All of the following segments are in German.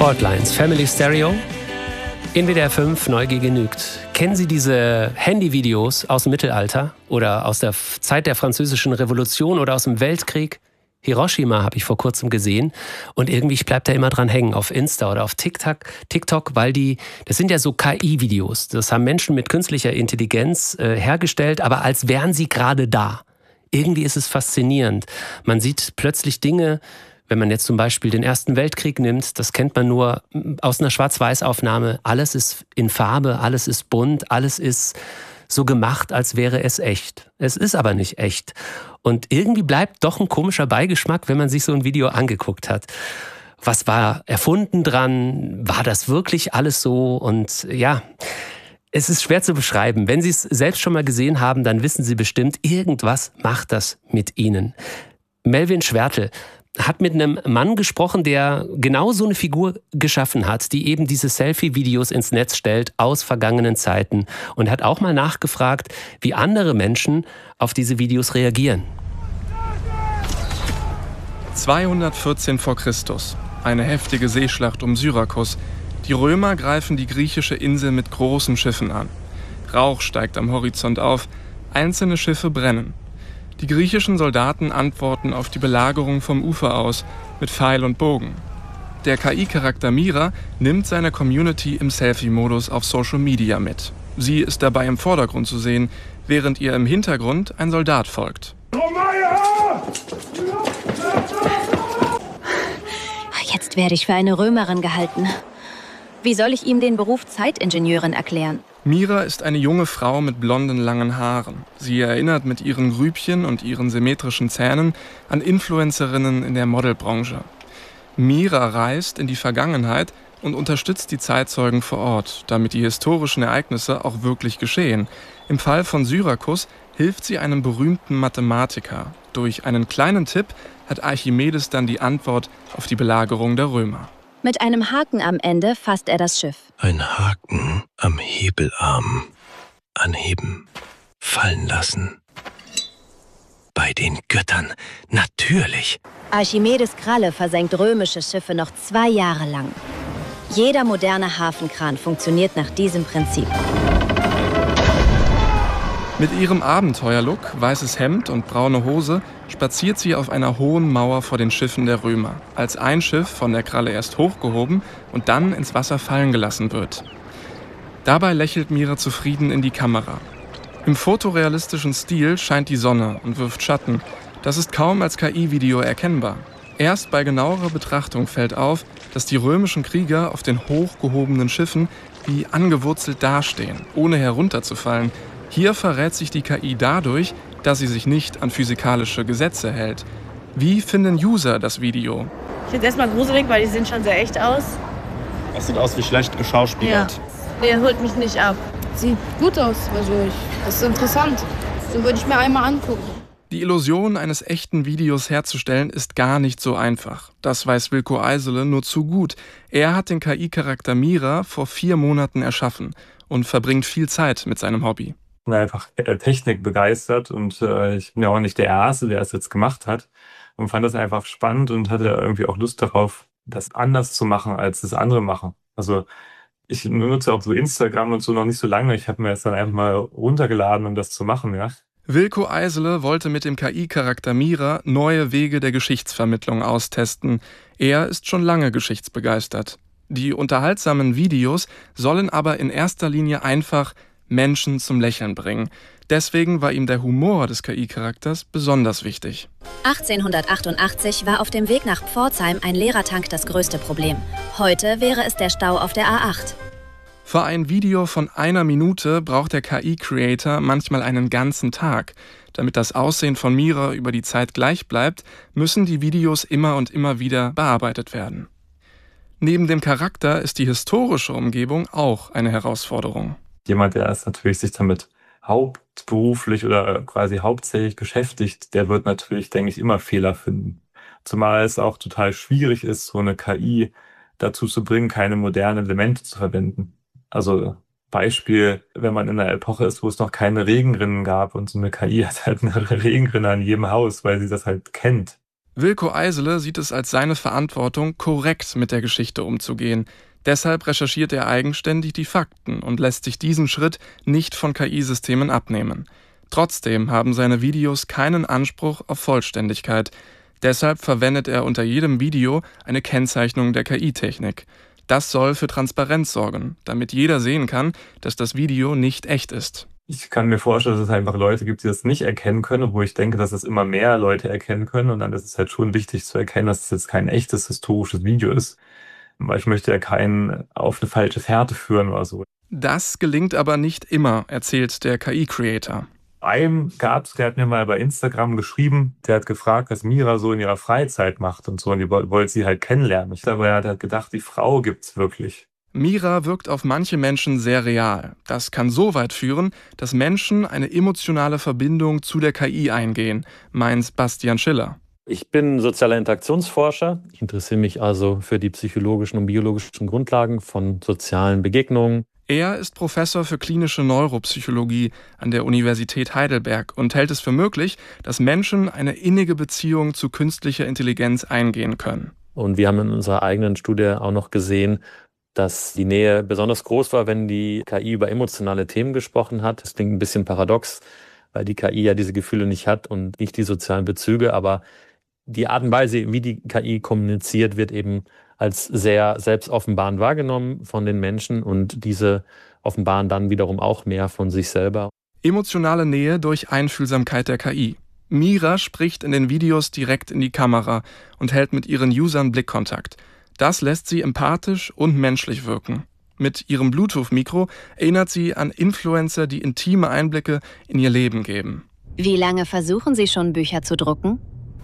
Faultlines, Family Stereo, in WDR 5, Neugier genügt. Kennen Sie diese Handyvideos aus dem Mittelalter oder aus der Zeit der Französischen Revolution oder aus dem Weltkrieg? Hiroshima habe ich vor kurzem gesehen und irgendwie bleibt er immer dran hängen auf Insta oder auf TikTok, weil das sind ja so KI-Videos. Das haben Menschen mit künstlicher Intelligenz hergestellt, aber als wären sie gerade da. Irgendwie ist es faszinierend. Man sieht plötzlich Dinge, wenn man jetzt zum Beispiel den Ersten Weltkrieg nimmt, das kennt man nur aus einer Schwarz-Weiß-Aufnahme. Alles ist in Farbe, alles ist bunt, alles ist so gemacht, als wäre es echt. Es ist aber nicht echt. Und irgendwie bleibt doch ein komischer Beigeschmack, wenn man sich so ein Video angeguckt hat. Was war erfunden dran? War das wirklich alles so? Und ja, es ist schwer zu beschreiben. Wenn Sie es selbst schon mal gesehen haben, dann wissen Sie bestimmt, irgendwas macht das mit Ihnen. Melvin Schwertl hat mit einem Mann gesprochen, der genau so eine Figur geschaffen hat, die eben diese Selfie-Videos ins Netz stellt aus vergangenen Zeiten und hat auch mal nachgefragt, wie andere Menschen auf diese Videos reagieren. 214 vor Christus. Eine heftige Seeschlacht um Syrakus. Die Römer greifen die griechische Insel mit großen Schiffen an. Rauch steigt am Horizont auf, einzelne Schiffe brennen. Die griechischen Soldaten antworten auf die Belagerung vom Ufer aus mit Pfeil und Bogen. Der KI-Charakter Mira nimmt seine Community im Selfie-Modus auf Social Media mit. Sie ist dabei im Vordergrund zu sehen, während ihr im Hintergrund ein Soldat folgt. Jetzt werde ich für eine Römerin gehalten. Wie soll ich ihm den Beruf Zeitingenieurin erklären? Mira ist eine junge Frau mit blonden, langen Haaren. Sie erinnert mit ihren Grübchen und ihren symmetrischen Zähnen an Influencerinnen in der Modelbranche. Mira reist in die Vergangenheit und unterstützt die Zeitzeugen vor Ort, damit die historischen Ereignisse auch wirklich geschehen. Im Fall von Syrakus hilft sie einem berühmten Mathematiker. Durch einen kleinen Tipp hat Archimedes dann die Antwort auf die Belagerung der Römer. Mit einem Haken am Ende fasst er das Schiff. Ein Haken am Hebelarm. Anheben, fallen lassen. Bei den Göttern, natürlich. Archimedes Kralle versenkt römische Schiffe noch 2 Jahre lang. Jeder moderne Hafenkran funktioniert nach diesem Prinzip. Mit ihrem Abenteuerlook, weißes Hemd und braune Hose, spaziert sie auf einer hohen Mauer vor den Schiffen der Römer, als ein Schiff von der Kralle erst hochgehoben und dann ins Wasser fallen gelassen wird. Dabei lächelt Mira zufrieden in die Kamera. Im fotorealistischen Stil scheint die Sonne und wirft Schatten. Das ist kaum als KI-Video erkennbar. Erst bei genauerer Betrachtung fällt auf, dass die römischen Krieger auf den hochgehobenen Schiffen wie angewurzelt dastehen, ohne herunterzufallen. Hier verrät sich die KI dadurch, dass sie sich nicht an physikalische Gesetze hält. Wie finden User das Video? Ich finde es erstmal gruselig, weil die sehen schon sehr echt aus. Das sieht aus wie schlecht geschauspielert. Ja. Der holt mich nicht ab. Sieht gut aus, das ist interessant. So würde ich mir einmal angucken. Die Illusion eines echten Videos herzustellen ist gar nicht so einfach. Das weiß Wilko Eisele nur zu gut. Er hat den KI-Charakter Mira vor 4 Monaten erschaffen und verbringt viel Zeit mit seinem Hobby. Ich bin einfach Technik begeistert und ich bin ja auch nicht der Erste, der es jetzt gemacht hat und fand das einfach spannend und hatte irgendwie auch Lust darauf, das anders zu machen, als das andere machen. Also ich nutze auch so Instagram und so noch nicht so lange. Ich habe mir das dann einfach mal runtergeladen, um das zu machen, ja. Wilko Eisele wollte mit dem KI-Charakter Mira neue Wege der Geschichtsvermittlung austesten. Er ist schon lange geschichtsbegeistert. Die unterhaltsamen Videos sollen aber in erster Linie einfach Menschen zum Lächeln bringen. Deswegen war ihm der Humor des KI-Charakters besonders wichtig. 1888 war auf dem Weg nach Pforzheim ein leerer Tank das größte Problem. Heute wäre es der Stau auf der A8. Für ein Video von 1 Minute braucht der KI-Creator manchmal einen ganzen Tag. Damit das Aussehen von Mira über die Zeit gleich bleibt, müssen die Videos immer und immer wieder bearbeitet werden. Neben dem Charakter ist die historische Umgebung auch eine Herausforderung. Jemand, der ist natürlich sich damit hauptberuflich oder quasi hauptsächlich beschäftigt, der wird natürlich, denke ich, immer Fehler finden. Zumal es auch total schwierig ist, so eine KI dazu zu bringen, keine modernen Elemente zu verwenden. Also Beispiel, wenn man in einer Epoche ist, wo es noch keine Regenrinnen gab und so eine KI hat halt eine Regenrinne an jedem Haus, weil sie das halt kennt. Wilko Eisele sieht es als seine Verantwortung, korrekt mit der Geschichte umzugehen. Deshalb recherchiert er eigenständig die Fakten und lässt sich diesen Schritt nicht von KI-Systemen abnehmen. Trotzdem haben seine Videos keinen Anspruch auf Vollständigkeit. Deshalb verwendet er unter jedem Video eine Kennzeichnung der KI-Technik. Das soll für Transparenz sorgen, damit jeder sehen kann, dass das Video nicht echt ist. Ich kann mir vorstellen, dass es einfach Leute gibt, die das nicht erkennen können, obwohl ich denke, dass es immer mehr Leute erkennen können. Und dann ist es halt schon wichtig zu erkennen, dass es jetzt kein echtes historisches Video ist. Weil ich möchte ja keinen auf eine falsche Fährte führen oder so. Das gelingt aber nicht immer, erzählt der KI-Creator. Einem gab's, der hat mir mal bei Instagram geschrieben, der hat gefragt, was Mira so in ihrer Freizeit macht und so. Und die wollte sie halt kennenlernen. Aber er hat halt gedacht, die Frau gibt's wirklich. Mira wirkt auf manche Menschen sehr real. Das kann so weit führen, dass Menschen eine emotionale Verbindung zu der KI eingehen, meint Bastian Schiller. Ich bin sozialer Interaktionsforscher. Ich interessiere mich also für die psychologischen und biologischen Grundlagen von sozialen Begegnungen. Er ist Professor für klinische Neuropsychologie an der Universität Heidelberg und hält es für möglich, dass Menschen eine innige Beziehung zu künstlicher Intelligenz eingehen können. Und wir haben in unserer eigenen Studie auch noch gesehen, dass die Nähe besonders groß war, wenn die KI über emotionale Themen gesprochen hat. Das klingt ein bisschen paradox, weil die KI ja diese Gefühle nicht hat und nicht die sozialen Bezüge, aber die Art und Weise, wie die KI kommuniziert, wird eben als sehr selbstoffenbarend wahrgenommen von den Menschen und diese offenbaren dann wiederum auch mehr von sich selber. Emotionale Nähe durch Einfühlsamkeit der KI. Mira spricht in den Videos direkt in die Kamera und hält mit ihren Usern Blickkontakt. Das lässt sie empathisch und menschlich wirken. Mit ihrem Bluetooth-Mikro erinnert sie an Influencer, die intime Einblicke in ihr Leben geben. Wie lange versuchen Sie schon, Bücher zu drucken?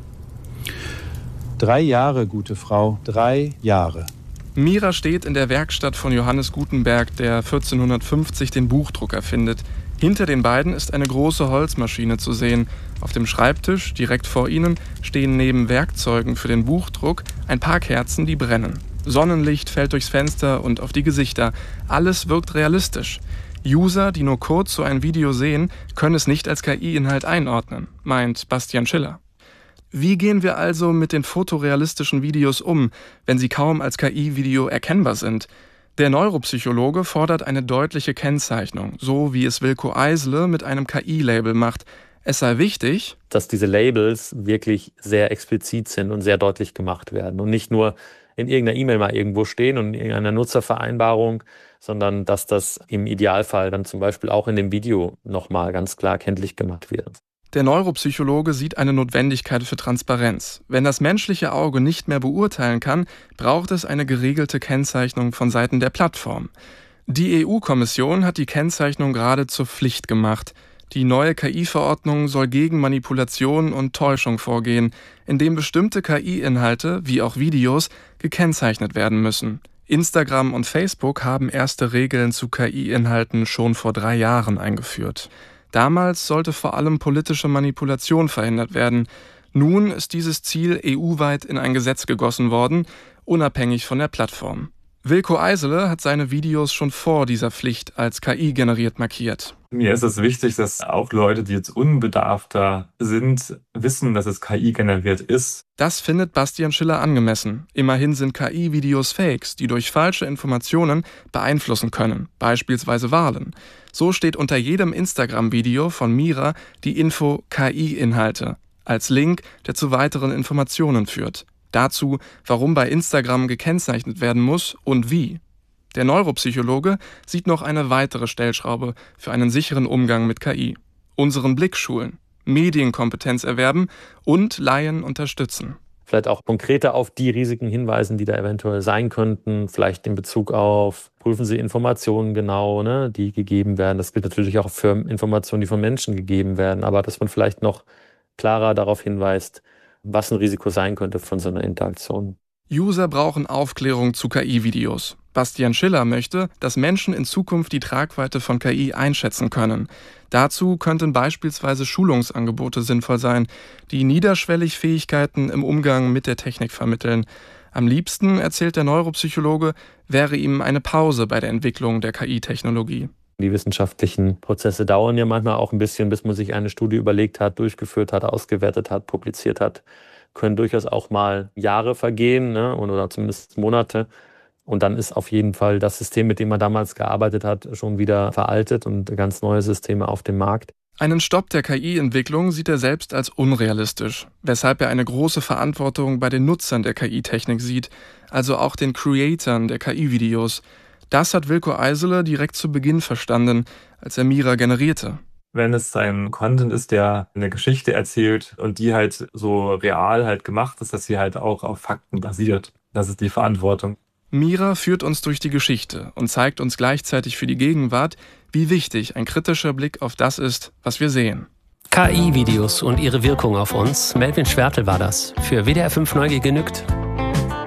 3 Jahre, gute Frau, 3 Jahre. Mira steht in der Werkstatt von Johannes Gutenberg, der 1450 den Buchdruck erfindet. Hinter den beiden ist eine große Holzmaschine zu sehen. Auf dem Schreibtisch, direkt vor ihnen, stehen neben Werkzeugen für den Buchdruck ein paar Kerzen, die brennen. Sonnenlicht fällt durchs Fenster und auf die Gesichter. Alles wirkt realistisch. User, die nur kurz so ein Video sehen, können es nicht als KI-Inhalt einordnen, meint Bastian Schiller. Wie gehen wir also mit den fotorealistischen Videos um, wenn sie kaum als KI-Video erkennbar sind? Der Neuropsychologe fordert eine deutliche Kennzeichnung, so wie es Wilko Eisele mit einem KI-Label macht. Es sei wichtig, dass diese Labels wirklich sehr explizit sind und sehr deutlich gemacht werden und nicht nur in irgendeiner E-Mail mal irgendwo stehen und in irgendeiner Nutzervereinbarung, sondern dass das im Idealfall dann zum Beispiel auch in dem Video nochmal ganz klar kenntlich gemacht wird. Der Neuropsychologe sieht eine Notwendigkeit für Transparenz. Wenn das menschliche Auge nicht mehr beurteilen kann, braucht es eine geregelte Kennzeichnung von Seiten der Plattform. Die EU-Kommission hat die Kennzeichnung gerade zur Pflicht gemacht. Die neue KI-Verordnung soll gegen Manipulation und Täuschung vorgehen, indem bestimmte KI-Inhalte, wie auch Videos, gekennzeichnet werden müssen. Instagram und Facebook haben erste Regeln zu KI-Inhalten schon vor 3 Jahren eingeführt. Damals sollte vor allem politische Manipulation verhindert werden. Nun ist dieses Ziel EU-weit in ein Gesetz gegossen worden, unabhängig von der Plattform. Wilko Eisele hat seine Videos schon vor dieser Pflicht als KI-generiert markiert. Mir ist es wichtig, dass auch Leute, die jetzt unbedarfter sind, wissen, dass es KI-generiert ist. Das findet Bastian Schiller angemessen. Immerhin sind KI-Videos Fakes, die durch falsche Informationen beeinflussen können, beispielsweise Wahlen. So steht unter jedem Instagram-Video von Mira die Info KI-Inhalte als Link, der zu weiteren Informationen führt. Dazu, warum bei Instagram gekennzeichnet werden muss und wie. Der Neuropsychologe sieht noch eine weitere Stellschraube für einen sicheren Umgang mit KI. Unseren Blick schulen, Medienkompetenz erwerben und Laien unterstützen. Vielleicht auch konkreter auf die Risiken hinweisen, die da eventuell sein könnten. Vielleicht in Bezug auf, prüfen Sie Informationen genau, die gegeben werden. Das gilt natürlich auch für Informationen, die von Menschen gegeben werden. Aber dass man vielleicht noch klarer darauf hinweist, was ein Risiko sein könnte von so einer Interaktion. User brauchen Aufklärung zu KI-Videos. Bastian Schiller möchte, dass Menschen in Zukunft die Tragweite von KI einschätzen können. Dazu könnten beispielsweise Schulungsangebote sinnvoll sein, die niederschwellig Fähigkeiten im Umgang mit der Technik vermitteln. Am liebsten, erzählt der Neuropsychologe, wäre ihm eine Pause bei der Entwicklung der KI-Technologie. Die wissenschaftlichen Prozesse dauern ja manchmal auch ein bisschen, bis man sich eine Studie überlegt hat, durchgeführt hat, ausgewertet hat, publiziert hat, können durchaus auch mal Jahre vergehen, ne? Oder zumindest Monate. Und dann ist auf jeden Fall das System, mit dem man damals gearbeitet hat, schon wieder veraltet und ganz neue Systeme auf dem Markt. Einen Stopp der KI-Entwicklung sieht er selbst als unrealistisch, weshalb er eine große Verantwortung bei den Nutzern der KI-Technik sieht, also auch den Creatoren der KI-Videos. Das hat Wilko Eisele direkt zu Beginn verstanden, als er Mira generierte. Wenn es ein Content ist, der eine Geschichte erzählt und die halt so real halt gemacht ist, dass sie halt auch auf Fakten basiert. Das ist die Verantwortung. Mira führt uns durch die Geschichte und zeigt uns gleichzeitig für die Gegenwart, wie wichtig ein kritischer Blick auf das ist, was wir sehen. KI-Videos und ihre Wirkung auf uns. Melvin Schwertl war das für WDR 5 Neugier genügt.